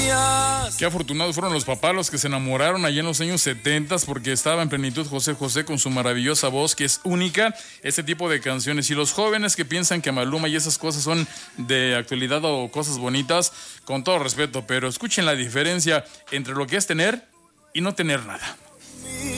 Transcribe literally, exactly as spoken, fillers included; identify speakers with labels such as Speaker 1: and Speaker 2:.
Speaker 1: días.
Speaker 2: Qué afortunados fueron los papás los que se enamoraron allá en los años setenta, porque estaba en plenitud José José con su maravillosa voz que es única, ese tipo de canciones. Y los jóvenes que piensan que Maluma y esas cosas son de actualidad o cosas bonitas, con todo respeto, pero escuchen la diferencia entre lo que es tener y no tener nada.